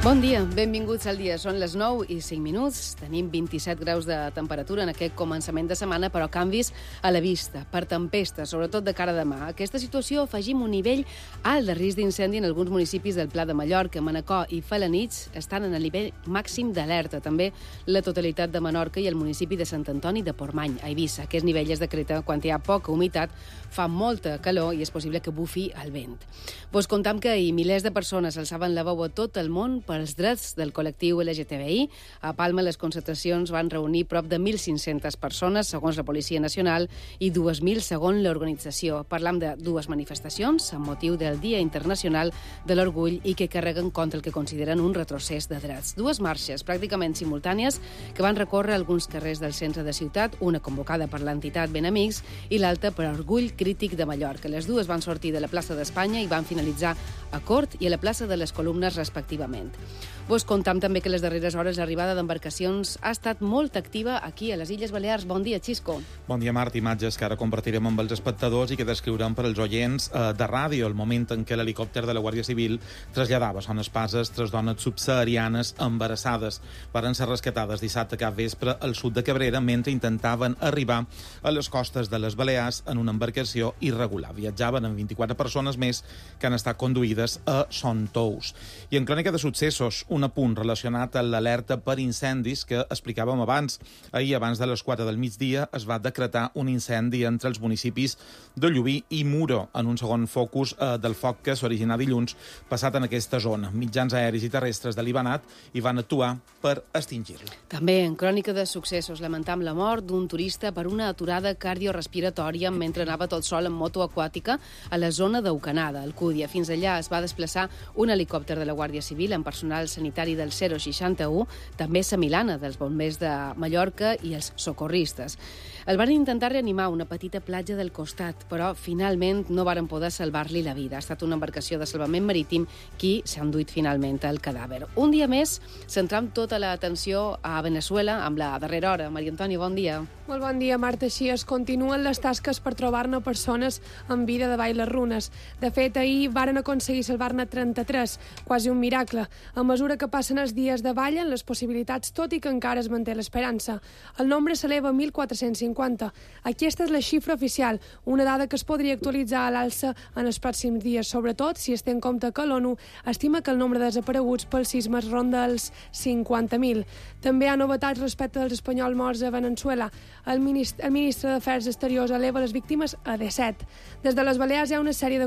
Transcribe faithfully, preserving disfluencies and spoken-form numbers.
Bon dia, benvinguts al dia. Són les nou i cinc minuts. Tenim vint-i-set graus de temperatura en aquest començament de setmana, però canvis a la vista, per tempesta, sobretot de cara a demà. A aquesta situació afegim un nivell alt de risc d'incendi en alguns municipis del Pla de Mallorca. Manacor i Felanitx estan en el nivell màxim d'alerta. També la totalitat de Menorca i el municipi de Sant Antoni de Portmany, a Eivissa. Aquest nivell es decreta quan hi ha poca humitat, fa molta calor i és possible que bufi el vent. Vos contam que ahir milers de persones alçaven la veu a tot el món per als drets del col·lectiu L G T B I. A Palma les concentracions van reunir prop de mil cinc-centes persones, segons la Policia Nacional, i dues mil segons l'organització. Parlam de dues manifestacions amb motiu del Dia Internacional de l'Orgull i que carreguen contra el que consideren un retrocés de drets. Dues marxes pràcticament simultànies que van recórrer alguns carrers del centre de ciutat, una convocada per l'entitat Benamics i l'altra per Orgull Crític de Mallorca. Les dues van sortir de la plaça d'Espanya i van finalitzar a Cort i a la plaça de les Columnes, respectivament. Vos contam també que les darreres hores l'arribada d'embarcacions ha estat molt activa aquí a les Illes Balears. Bon dia, Xisco. Bon dia, Marta. Imatges que ara compartirem amb els espectadors i que descriurem per als oients eh, de ràdio el moment en què l'helicòpter de la Guàrdia Civil traslladava a Son Espases tres dones subsaharianes embarassades. Varen ser rescatades dissabte cap vespre al sud de Cabrera mentre intentaven arribar a les costes de les Balears en una embarcació irregular. Viatjaven amb vint-i-quatre persones més que han estat conduïdes a Son Tous. I en crònica de successos, un apunt relacionat amb l'alerta per incendis que explicàvem abans. Ahir, abans de les quatre del migdia, es va decretar un incendi entre els municipis de Llubí i Muro, en un segon focus eh, del foc que s'originà dilluns passat en aquesta zona. Mitjans aeris i terrestres de l'Ibanat hi van actuar per extingir-lo. També en crònica de successos lamentam la mort d'un turista per una aturada cardiorespiratòria mentre anava tot sol en moto aquàtica a la zona d'Eucanada, Alcúdia. Fins allà es va desplaçar un helicòpter de la Guàrdia Civil amb personal sanitari del zero seixanta u, també sa Milana dels bombers de Mallorca i els socorristes. El van intentar reanimar a una petita platja del costat, però finalment no varen poder salvar-li la vida. Ha estat una embarcació de salvament marítim qui s'ha enduit finalment el cadàver. Un dia més, centram tota l'atenció a Venezuela amb la darrera hora. Maria Antònia, bon dia. Molt bon dia, Marta. Així es continuen les tasques per trobar-ne persones amb vida davall les runes. De fet, ahir varen aconseguir salvar-ne trenta-tres, quasi un miracle. A mesura que passen els dies davallen les possibilitats, tot i que encara es manté l'esperança. El nombre s'eleva a mil quatre-cents cinquanta. Aquesta és la xifra oficial, una dada que es podria actualitzar a l'alça en els pròxims dies, sobretot si es té en compte que l'ONU estima que el nombre de desapareguts pels sismes ronda els cinquanta mil. També hi ha novetats respecte dels espanyols morts a Venezuela. El ministre, el ministre d'Afers Exteriors eleva les víctimes a disset. Des de les Balears hi ha una sèrie de